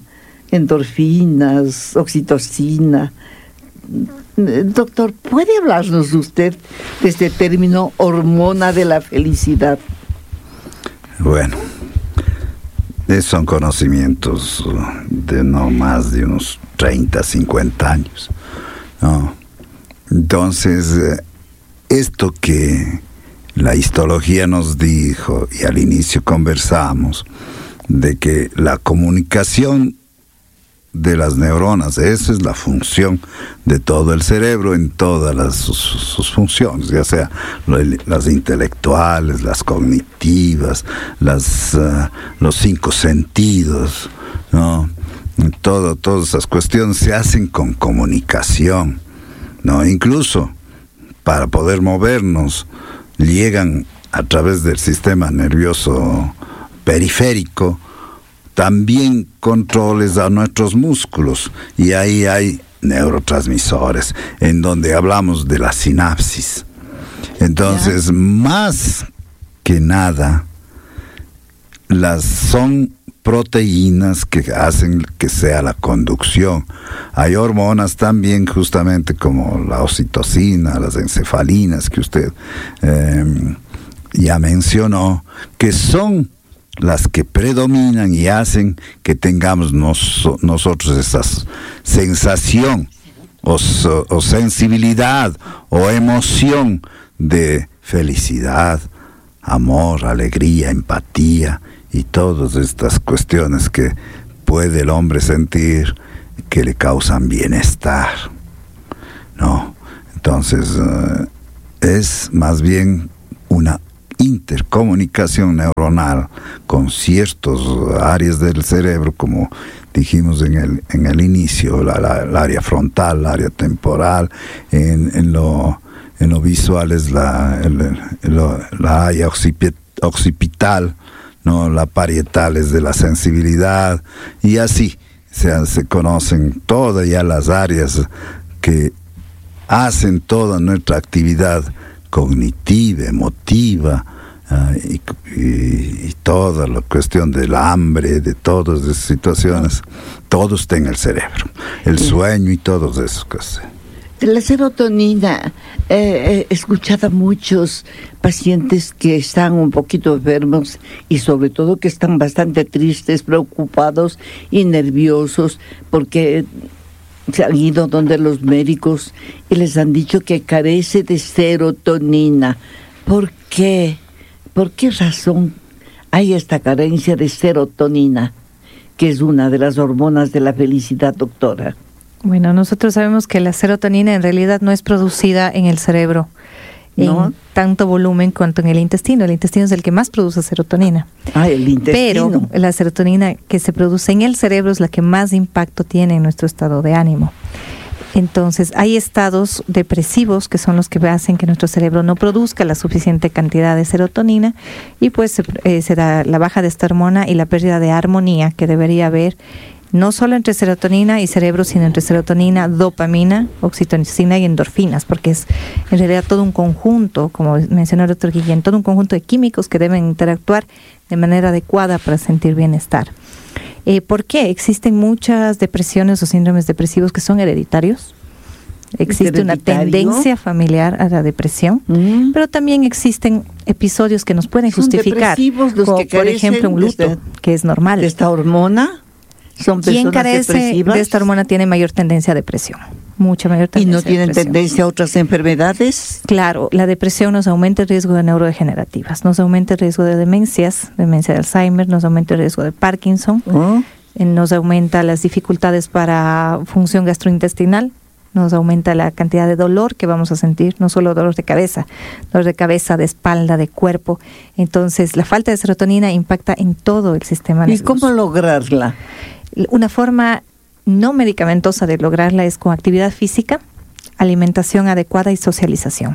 endorfinas, oxitocina. Doctor, ¿puede hablarnos usted de este término hormona de la felicidad? Bueno, son conocimientos de no más de unos treinta, cincuenta años, ¿no? Entonces, esto que la histología nos dijo, y al inicio conversamos, de que la comunicación de las neuronas, esa es la función de todo el cerebro en todas las, sus, sus funciones, ya sea lo, las intelectuales, las cognitivas, las, uh, los cinco sentidos, ¿no? Todo, todas esas cuestiones se hacen con comunicación, ¿no? Incluso para poder movernos llegan a través del sistema nervioso periférico también controles a nuestros músculos, y ahí hay neurotransmisores en donde hablamos de la sinapsis. Entonces, yeah. más que nada, las son proteínas que hacen que sea la conducción. Hay hormonas también, justamente como la oxitocina, las encefalinas que usted eh, ya mencionó, que son las que predominan y hacen que tengamos nos, nosotros esa sensación o, o sensibilidad o emoción de felicidad, amor, alegría, empatía y todas estas cuestiones que puede el hombre sentir que le causan bienestar, ¿no? Entonces uh, es más bien una intercomunicación neuronal con ciertas áreas del cerebro, como dijimos en el en el inicio, la, la, el área frontal, el área temporal, en, en lo en lo visual es la el, el, la área occipital, ¿no? La parietal es de la sensibilidad, y así se, se conocen todas ya las áreas que hacen toda nuestra actividad cognitiva, emotiva, uh, y, y, y toda la cuestión del hambre, de todas esas situaciones, todo está en el cerebro, el sueño y todas esas cosas. La serotonina, eh, he escuchado a muchos pacientes que están un poquito enfermos y sobre todo que están bastante tristes, preocupados y nerviosos porque se han ido donde los médicos y les han dicho que carece de serotonina. ¿Por qué? ¿Por qué razón hay esta carencia de serotonina, que es una de las hormonas de la felicidad, doctora? Bueno, nosotros sabemos que la serotonina en realidad no es producida en el cerebro, ¿no?, en tanto volumen cuanto en el intestino. El intestino es el que más produce serotonina. Ah, el intestino. Pero la serotonina que se produce en el cerebro es la que más impacto tiene en nuestro estado de ánimo. Entonces, hay estados depresivos que son los que hacen que nuestro cerebro no produzca la suficiente cantidad de serotonina, y pues se, eh, se da la baja de esta hormona y la pérdida de armonía que debería haber no solo entre serotonina y cerebro, sino entre serotonina, dopamina, oxitocina y endorfinas, porque es en realidad todo un conjunto, como mencionó el doctor Guillén, todo un conjunto de químicos que deben interactuar de manera adecuada para sentir bienestar. Eh, ¿Por qué? Existen muchas depresiones o síndromes depresivos que son hereditarios. Existe una tendencia familiar a la depresión, mm. pero también existen episodios que nos pueden son justificar, los como, que por ejemplo, un luto, de, que es normal. ¿De esta hormona? ¿Son Quien carece depresivas? De esta hormona tiene mayor tendencia a depresión, mucha mayor tendencia. ¿Y no tienen tendencia a otras enfermedades? Claro, la depresión nos aumenta el riesgo de neurodegenerativas, nos aumenta el riesgo de demencias, demencia de Alzheimer, nos aumenta el riesgo de Parkinson, oh. nos aumenta las dificultades para función gastrointestinal, nos aumenta la cantidad de dolor que vamos a sentir, no solo dolor de cabeza, dolor de cabeza, de espalda, de cuerpo. Entonces, la falta de serotonina impacta en todo el sistema nervioso. ¿Y cómo lograrla? Una forma no medicamentosa de lograrla es con actividad física, alimentación adecuada y socialización.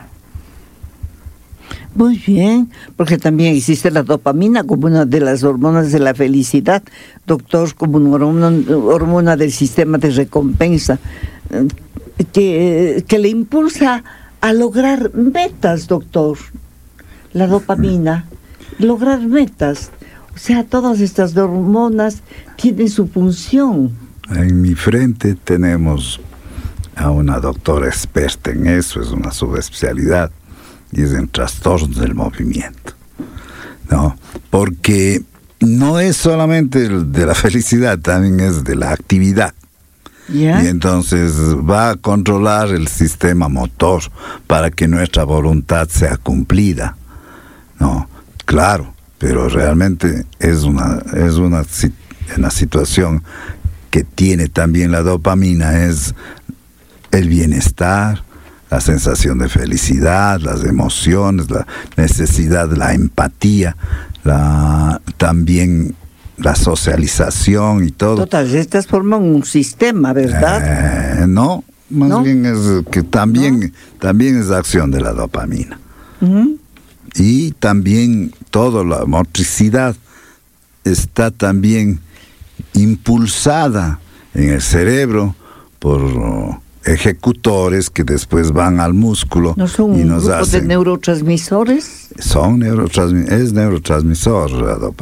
Muy bien, porque también existe la dopamina como una de las hormonas de la felicidad, doctor, como una hormona, hormona del sistema de recompensa, que, que le impulsa a lograr metas, doctor. La dopamina, lograr metas. O sea, todas estas hormonas tienen su función. En mi frente tenemos a una doctora experta en eso, es una subespecialidad, y es en trastornos del movimiento, ¿no? Porque no es solamente de la felicidad, también es de la actividad. ¿Ya? Y entonces va a controlar el sistema motor para que nuestra voluntad sea cumplida, ¿no? Claro, pero realmente es una es una, una situación que tiene también la dopamina, es el bienestar, la sensación de felicidad, las emociones, la necesidad, la empatía, la también la socialización y todo. Todas estas forman un sistema, ¿verdad? Eh, no, más ¿No? bien es que también, ¿No? también es la acción de la dopamina. Uh-huh. Y también toda la motricidad está también impulsada en el cerebro por uh, ejecutores que después van al músculo. ¿No son y un nos grupo hacen, de neurotransmisores? Son neurotransmisores, es neurotransmisor la dopamina.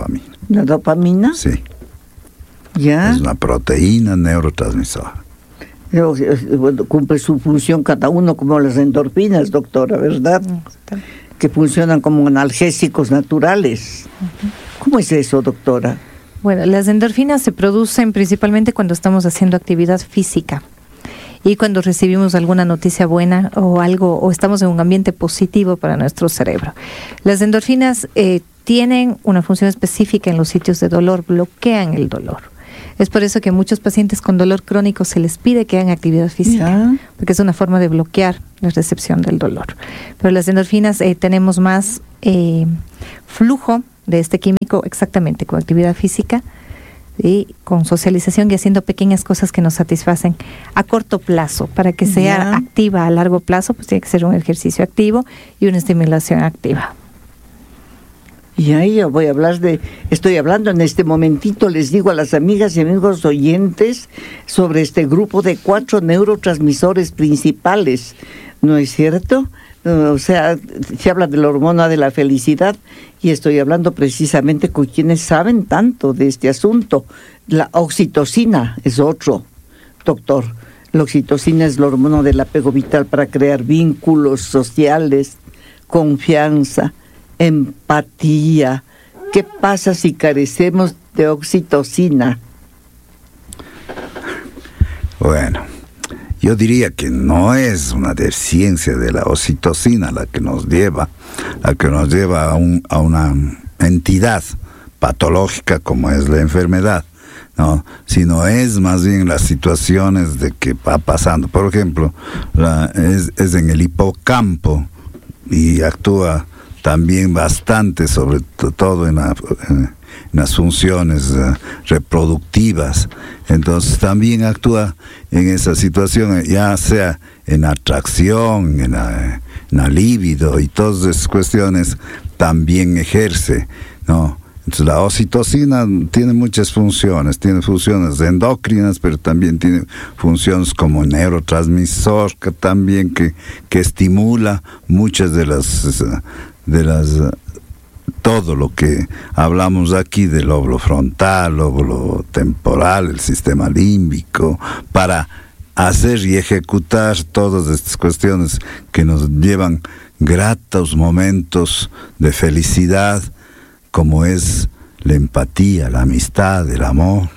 ¿La dopamina? Sí. Ya. Es una proteína neurotransmisora. Bueno, cumple su función cada uno como las endorfinas, doctora, ¿verdad? Que funcionan como analgésicos naturales. Uh-huh. ¿Cómo es eso, doctora? Bueno, las endorfinas se producen principalmente cuando estamos haciendo actividad física y cuando recibimos alguna noticia buena o algo, o estamos en un ambiente positivo para nuestro cerebro. Las endorfinas eh, tienen una función específica en los sitios de dolor, bloquean el dolor. Es por eso que a muchos pacientes con dolor crónico se les pide que hagan actividad física, yeah. porque es una forma de bloquear la recepción del dolor. Pero las endorfinas eh, tenemos más eh, flujo de este químico exactamente con actividad física y con socialización y haciendo pequeñas cosas que nos satisfacen a corto plazo. Para que sea yeah. activa a largo plazo, pues tiene que ser un ejercicio activo y una estimulación activa. Y ahí yo voy a hablar de, estoy hablando en este momentito, les digo a las amigas y amigos oyentes sobre este grupo de cuatro neurotransmisores principales, ¿no es cierto? O sea, se habla de la hormona de la felicidad y estoy hablando precisamente con quienes saben tanto de este asunto. La oxitocina es otro, doctor. La oxitocina es la hormona del apego vital para crear vínculos sociales, confianza, empatía. ¿Qué pasa si carecemos de oxitocina? Bueno, yo diría que no es una deficiencia de la oxitocina la que nos lleva, la que nos lleva a, un, a una entidad patológica como es la enfermedad, no, sino es más bien las situaciones de que va pasando. Por ejemplo, la, es, es en el hipocampo y actúa también bastante, sobre todo en, la, en las funciones uh, reproductivas. Entonces también actúa en esa situación, ya sea en atracción, en la, en la libido y todas esas cuestiones también ejerce, ¿no? Entonces la oxitocina tiene muchas funciones, tiene funciones endocrinas, pero también tiene funciones como neurotransmisor, que también que, que estimula muchas de las de las todo lo que hablamos aquí del lóbulo frontal, lóbulo temporal, el sistema límbico, para hacer y ejecutar todas estas cuestiones que nos llevan gratos momentos de felicidad, como es la empatía, la amistad, el amor.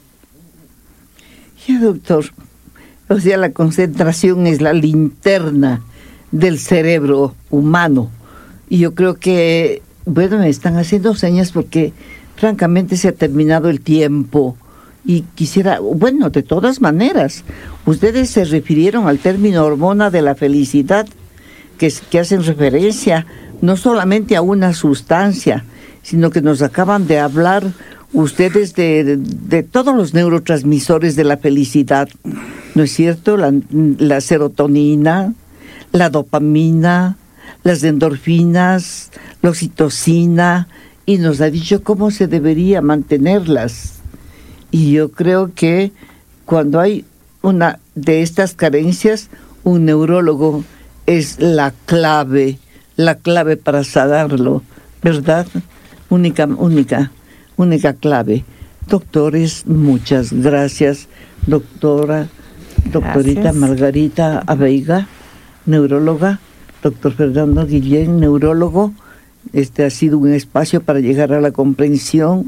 Ya, doctor, o sea, la concentración es la linterna del cerebro humano. Y yo creo que, bueno, me están haciendo señas porque francamente se ha terminado el tiempo y quisiera, bueno, de todas maneras, ustedes se refirieron al término hormona de la felicidad, que, que hacen referencia no solamente a una sustancia, sino que nos acaban de hablar ustedes de, de, de todos los neurotransmisores de la felicidad, ¿no es cierto? La, la serotonina, la dopamina, las endorfinas, la oxitocina, y nos ha dicho cómo se debería mantenerlas. Y yo creo que cuando hay una de estas carencias, un neurólogo es la clave, la clave para sanarlo, ¿verdad? Única, única, única clave. Doctores, muchas gracias. Doctora, doctorita gracias. Margarita Aveiga, neuróloga. Doctor Fernando Guillén, neurólogo. Este ha sido un espacio para llegar a la comprensión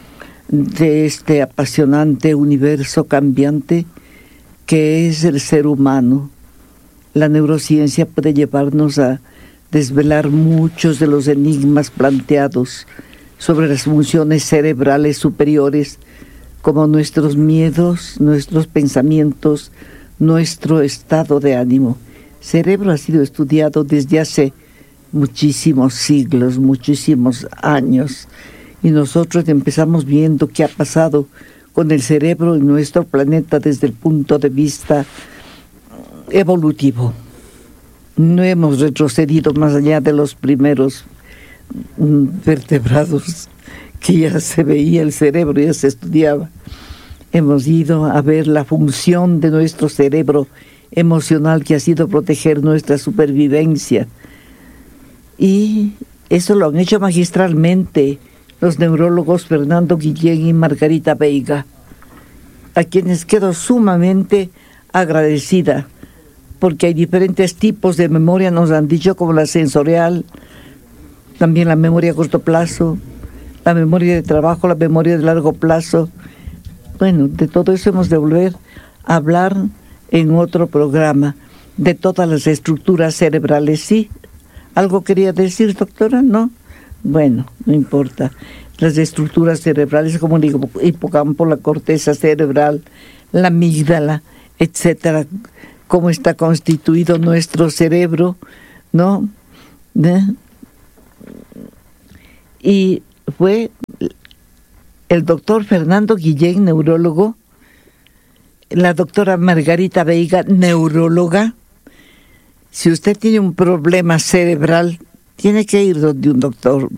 de este apasionante universo cambiante que es el ser humano. La neurociencia puede llevarnos a desvelar muchos de los enigmas planteados sobre las funciones cerebrales superiores, como nuestros miedos, nuestros pensamientos, nuestro estado de ánimo. Cerebro ha sido estudiado desde hace muchísimos siglos, muchísimos años, y nosotros empezamos viendo qué ha pasado con el cerebro en nuestro planeta desde el punto de vista evolutivo. No hemos retrocedido más allá de los primeros vertebrados, que ya se veía el cerebro, ya se estudiaba. Hemos ido a ver la función de nuestro cerebro emocional, que ha sido proteger nuestra supervivencia, y eso lo han hecho magistralmente los neurólogos Fernando Guillén y Margarita Veiga, a quienes quedo sumamente agradecida, porque hay diferentes tipos de memoria, nos han dicho, como la sensorial, también la memoria a corto plazo, la memoria de trabajo, la memoria de largo plazo. Bueno, de todo eso hemos de volver a hablar en otro programa, de todas las estructuras cerebrales. ¿Sí? ¿Algo quería decir, doctora? ¿No? Bueno, no importa. Las estructuras cerebrales, como digo, hipocampo, la corteza cerebral, la amígdala, etcétera, cómo está constituido nuestro cerebro, ¿no? ¿Eh? Y fue el doctor Fernando Guillén, neurólogo, la doctora Margarita Veiga, neuróloga. Si usted tiene un problema cerebral, tiene que ir donde un doctor